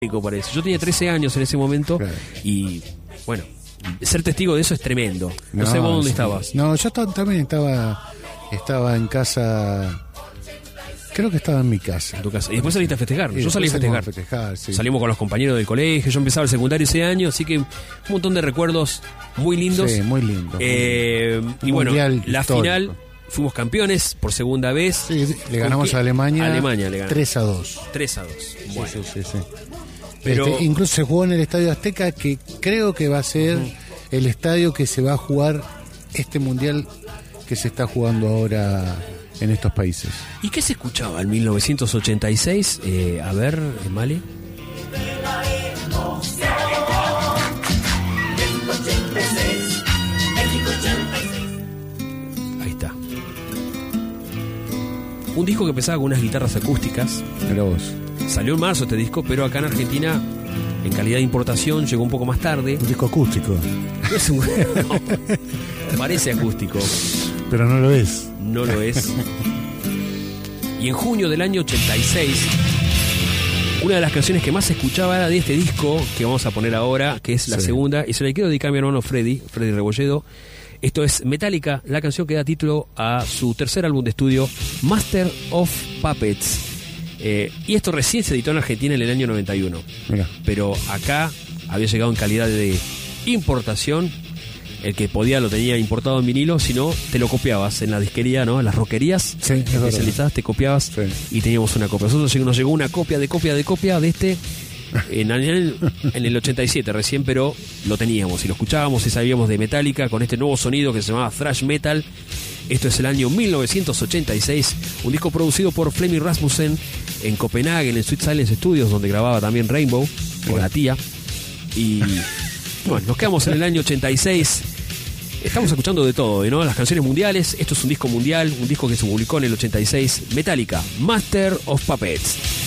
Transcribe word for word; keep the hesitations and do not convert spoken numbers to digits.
para eso. Yo tenía trece años en ese momento, claro. Y bueno, ser testigo de eso es tremendo. No, no sé vos dónde sí. estabas. No, yo t- también estaba estaba en casa. Creo que estaba en mi casa. En tu casa. Y después saliste a festejar. Y yo salí a festejar. A festejar sí. Salimos con los compañeros del colegio. Yo empezaba el secundario ese año, así que un montón de recuerdos muy lindos. Sí, muy lindo. Eh, y bueno, la histórico. Final fuimos campeones por segunda vez. Sí, le ganamos a Alemania. Alemania le ganamos. tres a dos. tres a dos. Bueno. Sí, sí, sí, sí. Pero este, incluso se jugó en el Estadio Azteca, que creo que va a ser uh-huh. el estadio que se va a jugar este mundial que se está jugando ahora en estos países. ¿Y qué se escuchaba en mil novecientos ochenta y seis? Eh, a ver, Male. Ahí está. Un disco que empezaba con unas guitarras acústicas. Pero vos. Salió en marzo este disco, pero acá en Argentina, en calidad de importación, llegó un poco más tarde. Un disco acústico. Es un... no, parece acústico. Pero no lo es. No lo es. Y en junio del año ochenta y seis, una de las canciones que más se escuchaba era de este disco que vamos a poner ahora, que es la sí. segunda, y se la quiero dedicar a mi hermano Freddy, Freddy Rebolledo. Esto es Metallica, la canción que da título a su tercer álbum de estudio, Master of Puppets. Eh, y esto recién se editó en Argentina en el año noventa y uno. Mirá. Pero acá había llegado en calidad de importación. El que podía lo tenía importado en vinilo, si no, te lo copiabas en la disquería, ¿no? En las rockerías sí, especializadas, te copiabas sí. Y teníamos una copia. Nosotros nos llegó una copia de copia de copia de este en el, en el ochenta y siete recién, pero lo teníamos y lo escuchábamos y sabíamos de Metallica con este nuevo sonido que se llamaba thrash metal. Esto es el año mil novecientos ochenta y seis, un disco producido por Flemming Rasmussen en Copenhague, en Sweet Silence Studios, donde grababa también Rainbow, con la tía. Y bueno, nos quedamos en el año ochenta y seis. Estamos escuchando de todo, ¿no? Las canciones mundiales. Esto es un disco mundial, un disco que se publicó en el ochenta y seis. Metallica, Master of Puppets.